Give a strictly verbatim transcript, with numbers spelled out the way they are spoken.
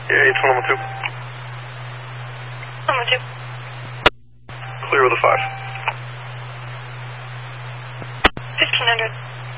Yeah, it's one one two. one one two. Clear with a five. fifteen hundred.